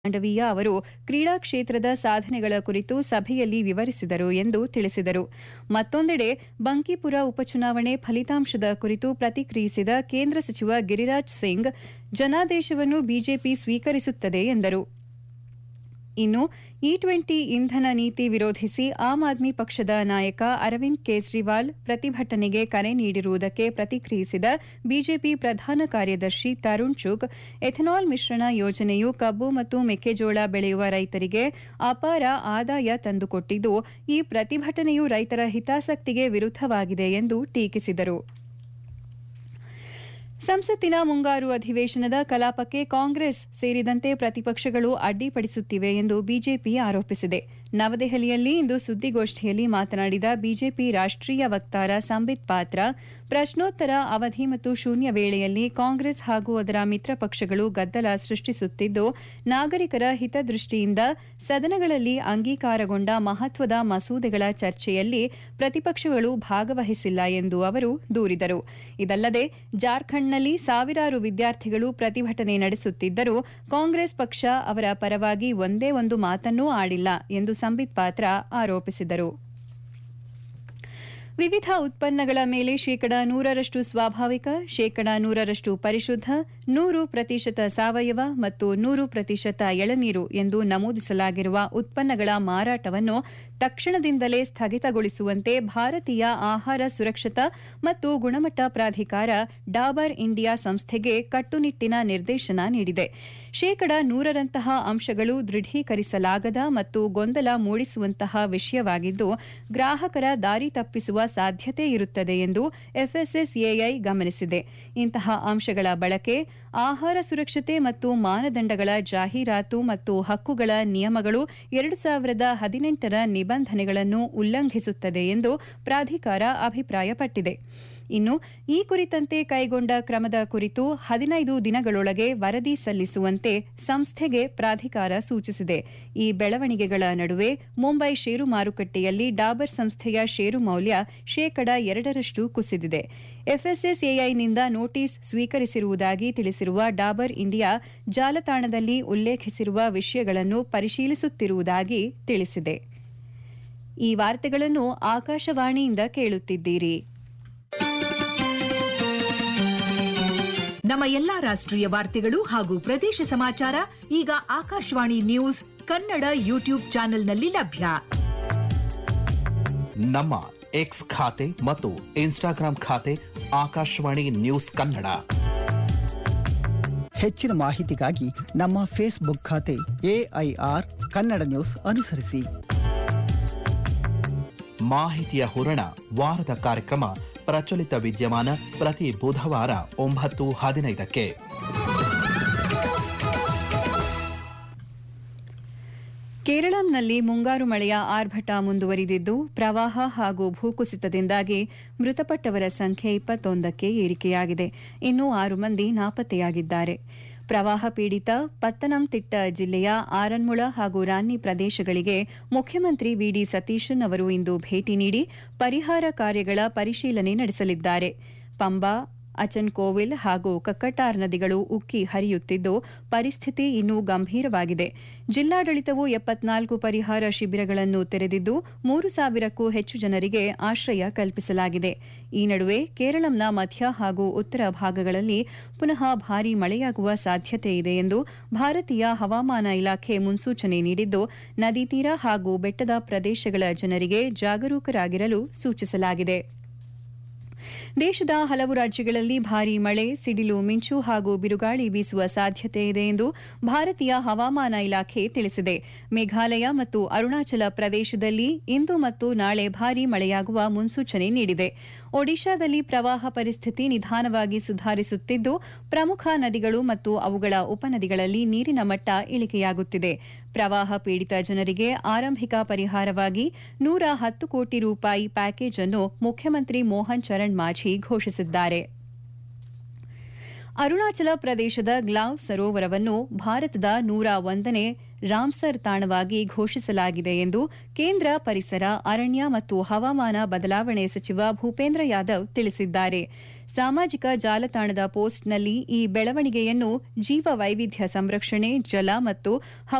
ಮಾಂಡವೀಯ ಅವರು ಕ್ರೀಡಾ ಕ್ಷೇತ್ರದ ಸಾಧನೆಗಳ ಕುರಿತು ಸಭೆಯಲ್ಲಿ ವಿವರಿಸಿದರು ಎಂದು ತಿಳಿಸಿದರು. ಮತ್ತೊಂದೆಡೆ ಬಂಕಿಪುರ ಉಪಚುನಾವಣೆ ಫಲಿತಾಂಶದ ಕುರಿತು ಪ್ರತಿಕ್ರಿಯಿಸಿದ ಕೇಂದ್ರ ಸಚಿವ ಗಿರಿರಾಜ್ ಸಿಂಗ್, ಜನಾದೇಶವನ್ನು ಬಿಜೆಪಿ ಸ್ವೀಕರಿಸುತ್ತದೆ ಎಂದರು. ಇನ್ನು ಇ20 ಇಂಧನ ನೀತಿ ವಿರೋಧಿಸಿ ಆಮ್ ಆದ್ಮಿ ಪಕ್ಷದ ನಾಯಕ ಅರವಿಂದ್ ಕೇಜ್ರಿವಾಲ್ ಪ್ರತಿಭಟನೆಗೆ ಕರೆ ನೀಡಿರುವುದಕ್ಕೆ ಪ್ರತಿಕ್ರಿಯಿಸಿದ ಬಿಜೆಪಿ ಪ್ರಧಾನ ಕಾರ್ಯದರ್ಶಿ ತರುಣ್ ಚುಗ್, ಎಥೆನಾಲ್ ಮಿಶ್ರಣ ಯೋಜನೆಯು ಕಬ್ಬು ಮತ್ತು ಮೆಕ್ಕೆಜೋಳ ಬೆಳೆಯುವ ರೈತರಿಗೆ ಅಪಾರ ಆದಾಯ ತಂದುಕೊಟ್ಟಿದ್ದು, ಈ ಪ್ರತಿಭಟನೆಯು ರೈತರ ಹಿತಾಸಕ್ತಿಗೆ ವಿರುದ್ಧವಾಗಿದೆ ಎಂದು ಟೀಕಿಸಿದರು. ಸಂಸತ್ತಿನ ಮುಂಗಾರು ಅಧಿವೇಶನದ ಕಲಾಪಕ್ಕೆ ಕಾಂಗ್ರೆಸ್ ಸೇರಿದಂತೆ ಪ್ರತಿಪಕ್ಷಗಳು ಅಡ್ಡಿಪಡಿಸುತ್ತಿವೆ ಎಂದು ಬಿಜೆಪಿ ಆರೋಪಿಸಿದೆ. ನವದೆಹಲಿಯಲ್ಲಿ ಇಂದು ಸುದ್ದಿಗೋಷ್ಠಿಯಲ್ಲಿ ಮಾತನಾಡಿದ ಬಿಜೆಪಿ ರಾಷ್ಟ್ರೀಯ ವಕ್ತಾರ ಸಂಬಿತ್ ಪಾತ್ರ, ಪ್ರಶ್ನೋತ್ತರ ಅವಧಿ ಮತ್ತು ಶೂನ್ಯ ವೇಳೆಯಲ್ಲಿ ಕಾಂಗ್ರೆಸ್ ಹಾಗೂ ಅದರ ಮಿತ್ರ ಪಕ್ಷಗಳು ಗದ್ದಲ ಸೃಷ್ಟಿಸುತ್ತಿದ್ದು, ನಾಗರಿಕರ ಹಿತದೃಷ್ಟಿಯಿಂದ ಸದನಗಳಲ್ಲಿ ಅಂಗೀಕಾರಗೊಂಡ ಮಹತ್ವದ ಮಸೂದೆಗಳ ಚರ್ಚೆಯಲ್ಲಿ ಪ್ರತಿಪಕ್ಷಗಳು ಭಾಗವಹಿಸಿಲ್ಲ ಎಂದು ಅವರು ದೂರಿದರು. ಇದಲ್ಲದೆ ಜಾರ್ಖಂಡ್ನಲ್ಲಿ ಸಾವಿರಾರು ವಿದ್ಯಾರ್ಥಿಗಳು ಪ್ರತಿಭಟನೆ ನಡೆಸುತ್ತಿದ್ದರೂ ಕಾಂಗ್ರೆಸ್ ಪಕ್ಷ ಅವರ ಪರವಾಗಿ ಒಂದೇ ಒಂದು ಮಾತನ್ನೂ ಆಡಿಲ್ಲ ಎಂದು ಸಂಬಿತ್ ಪಾತ್ರ ಆರೋಪಿಸಿದರು. ವಿವಿಧ ಉತ್ಪನ್ನಗಳ ಮೇಲೆ 100% ಸ್ವಾಭಾವಿಕ, 100% ಪರಿಶುದ್ಧ, 100% ಸಾವಯವ ಮತ್ತು 100% ಎಳನೀರು ಎಂದು ನಮೂದಿಸಲಾಗಿರುವ ಉತ್ಪನ್ನಗಳ ಮಾರಾಟವನ್ನು ತಕ್ಷಣದಿಂದಲೇ ಸ್ಥಗಿತಗೊಳಿಸುವಂತೆ ಭಾರತೀಯ ಆಹಾರ ಸುರಕ್ಷತಾ ಮತ್ತು ಗುಣಮಟ್ಟ ಪ್ರಾಧಿಕಾರ ಡಾಬರ್ ಇಂಡಿಯಾ ಸಂಸ್ಥೆಗೆ ಕಟ್ಟುನಿಟ್ಟಿನ ನಿರ್ದೇಶನ ನೀಡಿದೆ. 100%ರಂತಹ ಅಂಶಗಳು ದೃಢೀಕರಿಸಲಾಗದ ಮತ್ತು ಗೊಂದಲ ಮೂಡಿಸುವಂತಹ ವಿಷಯವಾಗಿದ್ದು, ಗ್ರಾಹಕರ ದಾರಿ ತಪ್ಪಿಸುವ ಸಾಧ್ಯತೆ ಇರುತ್ತದೆ ಎಂದು ಎಫ್ಎಸ್ಎಸ್ಎಐ ಗಮನಿಸಿದೆ. ಇಂತಹ ಅಂಶಗಳ ಬಳಕೆ ಆಹಾರ ಸುರಕ್ಷತೆ ಮತ್ತು ಮಾನದಂಡಗಳ ಜಾಹೀರಾತು ಮತ್ತು ಹಕ್ಕುಗಳ ನಿಯಮಗಳು 2018ರ ನಿಬಂಧನೆಗಳನ್ನು ಉಲ್ಲಂಘಿಸುತ್ತದೆ ಎಂದು ಪ್ರಾಧಿಕಾರ ಅಭಿಪ್ರಾಯಪಟ್ಟಿದೆ. ಇನ್ನು ಈ ಕುರಿತಂತೆ ಕೈಗೊಂಡ ಕ್ರಮದ ಕುರಿತು 15 ದಿನಗಳೊಳಗೆ ವರದಿ ಸಲ್ಲಿಸುವಂತೆ ಸಂಸ್ಥೆಗೆ ಪ್ರಾಧಿಕಾರ ಸೂಚಿಸಿದೆ. ಈ ಬೆಳವಣಿಗೆಗಳ ನಡುವೆ ಮುಂಬೈ ಷೇರು ಮಾರುಕಟ್ಟೆಯಲ್ಲಿ ಡಾಬರ್ ಸಂಸ್ಥೆಯ ಷೇರು ಮೌಲ್ಯ 2% ಕುಸಿದಿದೆ. ಎಫ್ಎಸ್ಎಸ್ಎಐನಿಂದ ನೋಟಿಸ್ ಸ್ವೀಕರಿಸಿರುವುದಾಗಿ ತಿಳಿಸಿರುವ ಡಾಬರ್ ಇಂಡಿಯಾ ಜಾಲತಾಣದಲ್ಲಿ ಉಲ್ಲೇಖಿಸಿರುವ ವಿಷಯಗಳನ್ನು ಪರಿಶೀಲಿಸುತ್ತಿರುವುದಾಗಿ ತಿಳಿಸಿದೆ. ಈ ವಾರ್ತೆಗಳನ್ನು ಆಕಾಶವಾಣಿಯಿಂದ ಕೇಳುತ್ತಿದ್ದೀರಿ. ನಮ್ಮ ಎಲ್ಲಾ ರಾಷ್ಟ್ರೀಯ ವಾರ್ತೆಗಳು ಹಾಗೂ ಪ್ರದೇಶ ಸಮಾಚಾರ ಈಗ ಆಕಾಶವಾಣಿ ನ್ಯೂಸ್ ಕನ್ನಡ ಯೂಟ್ಯೂಬ್ ಚಾನೆಲ್ನಲ್ಲಿ ಲಭ್ಯ. ನಮ್ಮ ಎಕ್ಸ್ ಖಾತೆ ಮತ್ತು ಇನ್ಸ್ಟಾಗ್ರಾಂ ಖಾತೆ ಆಕಾಶವಾಣಿ ನ್ಯೂಸ್ ಕನ್ನಡ. ಹೆಚ್ಚಿನ ಮಾಹಿತಿಗಾಗಿ ನಮ್ಮ ಫೇಸ್ಬುಕ್ ಖಾತೆ ಎಐಆರ್ ಕನ್ನಡ ನ್ಯೂಸ್ ಅನುಸರಿಸಿ. ಮಾಹಿತಿಯ ಹೂರಣ ವಾರದ ಕಾರ್ಯಕ್ರಮ ಪ್ರಚಲಿತ ವಿದ್ಯಮಾನ ಪ್ರತಿ ಬುಧವಾರ 9:15ಕ್ಕೆ. ಕೇರಳಂನಲ್ಲಿ ಮುಂಗಾರು ಮಳೆಯ ಆರ್ಭಟ ಮುಂದುವರಿದಿದ್ದು, ಪ್ರವಾಹ ಹಾಗೂ ಭೂಕುಸಿತದಿಂದಾಗಿ ಮೃತಪಟ್ಟವರ ಸಂಖ್ಯೆ 21ಕ್ಕೆ ಏರಿಕೆಯಾಗಿದೆ. ಇನ್ನೂ 6 ಮಂದಿ ನಾಪತ್ತೆಯಾಗಿದ್ದಾರೆ. ಪ್ರವಾಹ ಪೀಡಿತ ಪತ್ತನಂತಿಟ್ಟ ಜಿಲ್ಲೆಯ ಆರನ್ಮುಳ ಹಾಗೂ ರಾನ್ನಿ ಪ್ರದೇಶಗಳಿಗೆ ಮುಖ್ಯಮಂತ್ರಿ ವಿಡಿ ಸತೀಶನ್ ಅವರು ಇಂದು ಭೇಟಿ ನೀಡಿ ಪರಿಹಾರ ಕಾರ್ಯಗಳ ಪರಿಶೀಲನೆ ನಡೆಸಲಿದ್ದಾರೆ. ಪಂಬಾ, ಅಚನ್ಕೋವಿಲ್ ಹಾಗೂ ಕಕ್ಕಟ್ಟಾರ್ ನದಿಗಳು ಉಕ್ಕಿ ಹರಿಯುತ್ತಿದ್ದು, ಪರಿಸ್ಥಿತಿ ಇನ್ನೂ ಗಂಭೀರವಾಗಿದೆ. ಜಿಲ್ಲಾಡಳಿತವು 74 ಪರಿಹಾರ ಶಿಬಿರಗಳನ್ನು ತೆರೆದಿದ್ದು, 3,000ಕ್ಕೂ ಹೆಚ್ಚು ಜನರಿಗೆ ಆಶ್ರಯ ಕಲ್ಪಿಸಲಾಗಿದೆ. ಈ ನಡುವೆ ಕೇರಳಂನ ಮಧ್ಯ ಹಾಗೂ ಉತ್ತರ ಭಾಗಗಳಲ್ಲಿ ಪುನಃ ಭಾರೀ ಮಳೆಯಾಗುವ ಸಾಧ್ಯತೆ ಇದೆ ಎಂದು ಭಾರತೀಯ ಹವಾಮಾನ ಇಲಾಖೆ ಮುನ್ಸೂಚನೆ ನೀಡಿದ್ದು, ನದಿ ತೀರ ಹಾಗೂ ಬೆಟ್ಟದ ಪ್ರದೇಶಗಳ ಜನರಿಗೆ ಜಾಗರೂಕರಾಗಿರಲು ಸೂಚಿಸಲಾಗಿದೆ. ದೇಶದ ಹಲವು ರಾಜ್ಯಗಳಲ್ಲಿ ಭಾರೀ ಮಳೆ, ಸಿಡಿಲು, ಮಿಂಚು ಹಾಗೂ ಬಿರುಗಾಳಿ ಬೀಸುವ ಸಾಧ್ಯತೆ ಇದೆ ಎಂದು ಭಾರತೀಯ ಹವಾಮಾನ ಇಲಾಖೆ ತಿಳಿಸಿದೆ. ಮೇಘಾಲಯ ಮತ್ತು ಅರುಣಾಚಲ ಪ್ರದೇಶದಲ್ಲಿ ಇಂದು ಮತ್ತು ನಾಳೆ ಭಾರೀ ಮಳೆಯಾಗುವ ಮುನ್ಸೂಚನೆ ನೀಡಿದೆ. ಒಡಿಶಾದಲ್ಲಿ ಪ್ರವಾಹ ಪರಿಸ್ಥಿತಿ ನಿಧಾನವಾಗಿ ಸುಧಾರಿಸುತ್ತಿದ್ದು, ಪ್ರಮುಖ ನದಿಗಳು ಮತ್ತು ಅವುಗಳ ಉಪನದಿಗಳಲ್ಲಿ ನೀರಿನ ಮಟ್ಟ ಇಳಿಕೆಯಾಗುತ್ತಿದೆ. ಪ್ರವಾಹ ಪೀಡಿತ ಜನರಿಗೆ ಆರಂಭಿಕ ಪರಿಹಾರವಾಗಿ 110 ಕೋಟಿ ರೂಪಾಯಿ ಪ್ಯಾಕೇಜ್ ಅನ್ನು ಮುಖ್ಯಮಂತ್ರಿ ಮೋಹನ್ ಚರಣ್ ಮಾಝಿ ಘೋಷಿಸಿದ್ದಾರೆ. ಅರುಣಾಚಲ ಪ್ರದೇಶದ ಗ್ಲಾವ್ ಸರೋವರವನ್ನು ಭಾರತದ 101ನೇ ರಾಮ್ಸರ್ ತಾಣವಾಗಿ ಘೋಷಿಸಲಾಗಿದೆ ಎಂದು ಕೇಂದ್ರ ಪರಿಸರ, ಅರಣ್ಯ ಮತ್ತು ಹವಾಮಾನ ಬದಲಾವಣೆ ಸಚಿವ ಭೂಪೇಂದ್ರ ಯಾದವ್ ತಿಳಿಸಿದ್ದಾರೆ. ಸಾಮಾಜಿಕ ಜಾಲತಾಣದ ಪೋಸ್ಟ್ನಲ್ಲಿ ಈ ಬೆಳವಣಿಗೆಯನ್ನು ಜೀವ ವೈವಿಧ್ಯ ಸಂರಕ್ಷಣೆ, ಜಲ ಮತ್ತು